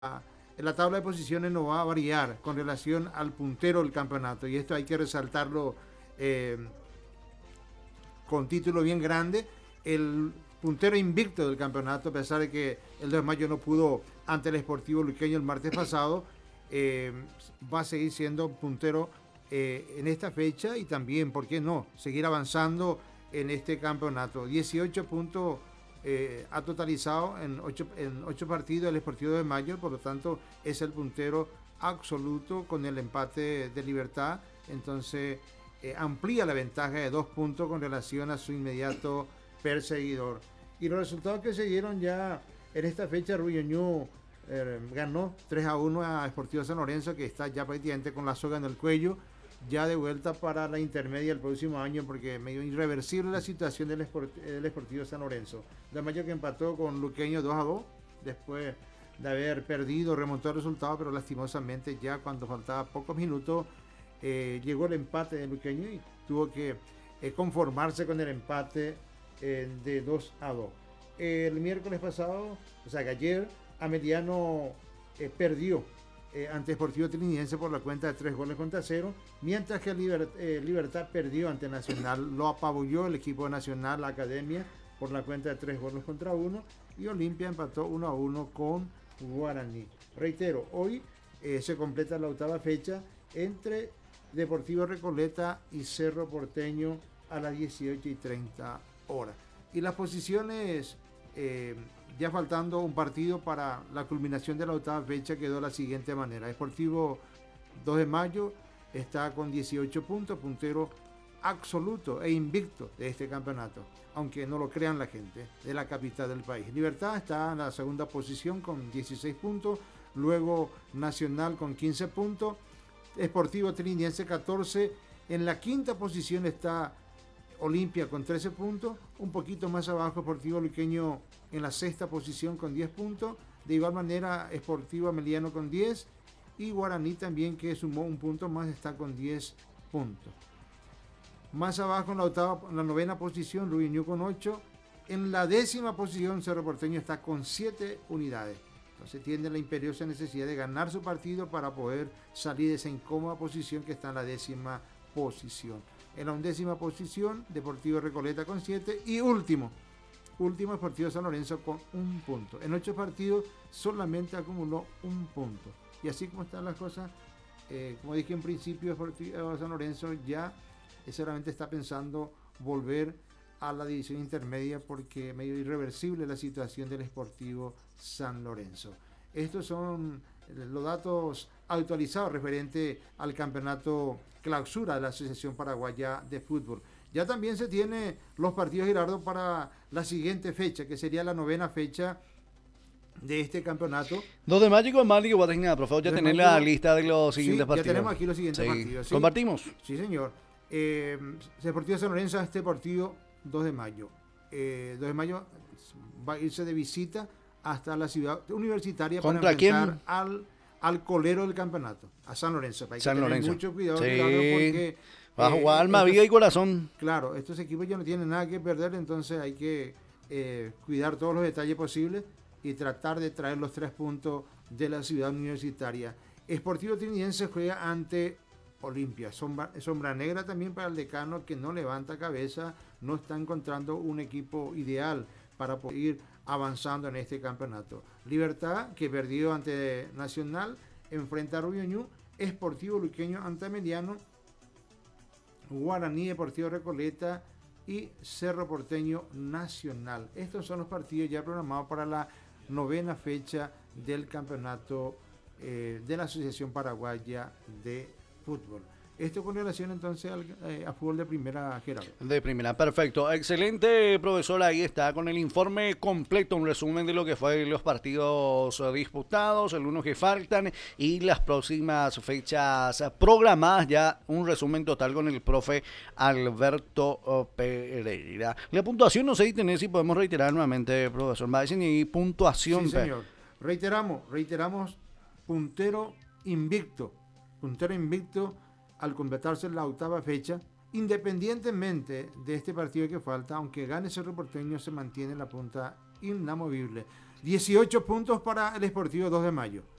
la tabla de posiciones no va a variar con relación al puntero del campeonato, y esto hay que resaltarlo eh, con título bien grande. El puntero invicto del campeonato, a pesar de que el 2 de mayo no pudo ante el Sportivo Luqueño el martes pasado, eh, va a seguir siendo puntero en esta fecha, y también, ¿por qué no?, seguir avanzando en este campeonato. 18 puntos ha totalizado en 8 partidos el Sportivo de Mayo, por lo tanto es el puntero absoluto con el empate de Libertad. Entonces amplía la ventaja de 2 puntos con relación a su inmediato perseguidor. Y los resultados que se dieron ya en esta fecha: Ruyoñú ganó 3-1 a Sportivo San Lorenzo, que está ya prácticamente con la soga en el cuello, ya de vuelta para la intermedia el próximo año, porque medio irreversible la situación del Sportivo San Lorenzo. De Mayo, que empató con Luqueño 2-2, después de haber perdido, remontó el resultado, pero lastimosamente ya cuando faltaba pocos minutos llegó el empate de Luqueño y tuvo que conformarse con el empate de 2-2. El miércoles pasado, o sea que ayer, Ameliano perdió ante Sportivo Trinidense por la cuenta de 3-0, mientras que Libertad perdió ante Nacional. Lo apabulló el equipo nacional, la Academia, por la cuenta de 3-1, y Olimpia empató 1-1 con Guaraní. Reitero, hoy se completa la octava fecha entre Deportivo Recoleta y Cerro Porteño a las 18:30 horas. Y las posiciones, ya faltando un partido para la culminación de la octava fecha, quedó de la siguiente manera: Deportivo 2 de Mayo está con 18 puntos, puntero absoluto e invicto de este campeonato, aunque no lo crean la gente de la capital del país. Libertad está en la segunda posición con 16 puntos, luego Nacional con 15 puntos, Sportivo Trinidense 14, en la quinta posición está Olimpia con 13 puntos, un poquito más abajo Sportivo Luqueño en la sexta posición con 10 puntos, de igual manera Sportivo Ameliano con 10, y Guaraní también, que sumó un punto más, está con 10 puntos. Más abajo en la novena posición Rubiñú con 8, en la décima posición Cerro Porteño está con 7 unidades. Entonces tiene la imperiosa necesidad de ganar su partido para poder salir de esa incómoda posición que está en la décima posición. En la undécima posición, Deportivo Recoleta con 7, y último Deportivo San Lorenzo con 1 punto. En 8 partidos solamente acumuló 1 punto. Y así como están las cosas, como dije en principio, Deportivo San Lorenzo ya seguramente está pensando volver a la división intermedia, porque medio irreversible la situación del Sportivo San Lorenzo. Estos son los datos actualizados referente al campeonato clausura de la Asociación Paraguaya de Fútbol. Ya también se tiene los partidos, Gerardo, para la siguiente fecha, que sería la novena fecha de este campeonato. 2 de mayo con Mali, Guatemala, por favor, ya tenés la lista de los siguientes Sí, partidos. ya tenemos aquí los siguientes Sí. partidos. ¿Sí? ¿Compartimos? Sí, señor. Deportivo San Lorenzo, este partido 2 de mayo. 2 de mayo va a irse de visita hasta la ciudad universitaria para ¿Contra enfrentar quién? al colero del campeonato, a San Lorenzo. Hay que San tener Lorenzo. mucho cuidado, Sí. claro, porque Va a jugar alma, vida y corazón. claro, estos equipos ya no tienen nada que perder, entonces hay que cuidar todos los detalles posibles y tratar de traer los 3 puntos de la ciudad universitaria. Sportivo Trinidense juega ante Olimpia, sombra negra también para el decano, que no levanta cabeza, no está encontrando un equipo ideal para poder ir avanzando en este campeonato. Libertad, que perdió ante Nacional, enfrenta a Rubiñú. Sportivo Luqueño ante Ameliano, Guaraní, Deportivo Recoleta y Cerro Porteño Nacional. Estos son los partidos ya programados para la novena fecha del campeonato de la Asociación Paraguaya de Fútbol. Esto con relación entonces a fútbol de primera, Gerardo. De primera, perfecto. Excelente, profesor. Ahí está con el informe completo, un resumen de lo que fue los partidos disputados, algunos que faltan y las próximas fechas programadas. Ya un resumen total con el profe Alberto Pereira. La puntuación, no sé si tenés, si podemos reiterar nuevamente, profesor Madison, y puntuación. Sí, señor. Reiteramos, puntero invicto al completarse la octava fecha, independientemente de este partido que falta. Aunque gane Cerro Porteño, se mantiene la punta inamovible. 18 puntos para el Sportivo 2 de Mayo.